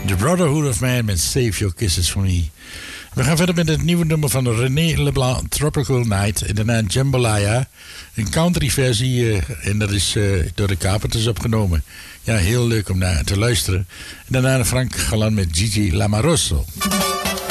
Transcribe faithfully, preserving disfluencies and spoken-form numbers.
The Brotherhood of Man met Save Your Kisses For Me. We gaan verder met het nieuwe nummer van René Leblanc, Tropical Night. En daarna Jambalaya, een country versie. Uh, en dat is uh, door de Carpenters opgenomen. Ja, heel leuk om naar te luisteren. En daarna Frank Galan met Gigi Lamarosso.